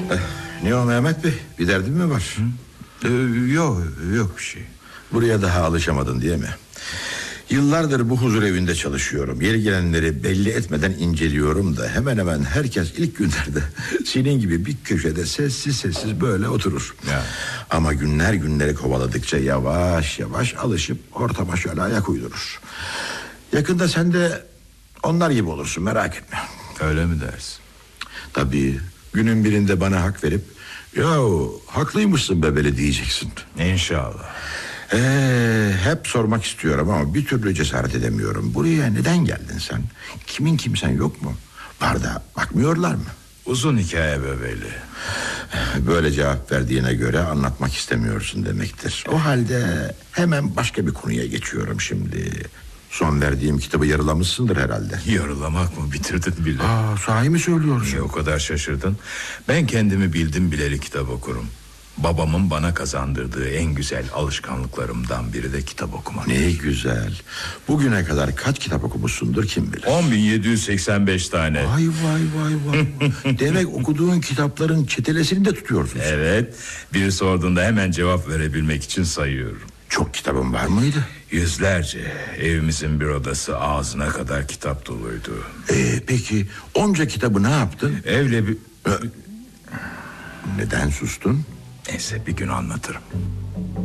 Ne o Mehmet Bey? Bir derdin mi var? Yok bir şey. Buraya daha alışamadın diye mi? Yıllardır bu huzur evinde çalışıyorum. Yeri gelenleri belli etmeden inceliyorum da hemen hemen herkes ilk günlerde senin gibi bir köşede sessiz sessiz böyle oturur. Ya. Ama günler günleri kovaladıkça yavaş yavaş alışıp ortama şöyle ayak uydurur. Yakında sen de onlar gibi olursun, merak etme. Öyle mi dersin? Tabii günün birinde bana hak verip yahu haklıymışsın bebeli diyeceksin. İnşallah. Hep sormak istiyorum ama bir türlü cesaret edemiyorum. Buraya neden geldin sen? Kimin kimsen yok mu? Var da bakmıyorlar mı? Uzun hikaye bebeli. Böyle cevap verdiğine göre anlatmak istemiyorsun demektir. O halde hemen başka bir konuya geçiyorum şimdi. Son verdiğim kitabı yarılamışsındır herhalde. Yarılamak mı, bitirdin bile? Sahi mi söylüyorsun? Niye o kadar şaşırdın? Ben kendimi bildim bileli kitap okurum. Babamın bana kazandırdığı en güzel alışkanlıklarımdan biri de kitap okumak. Ne güzel. Bugüne kadar kaç kitap okumuşsundur kim bilir? 10.785 tane. Vay. Demek okuduğun kitapların çetelesini de tutuyorsun. Evet. Biri sorduğunda hemen cevap verebilmek için sayıyorum. Çok kitabın var mıydı? Yüzlerce. Evimizin bir odası ağzına kadar kitap doluydu. Peki onca kitabı ne yaptın? Evle bir... Neden sustun? Neyse, bir gün anlatırım.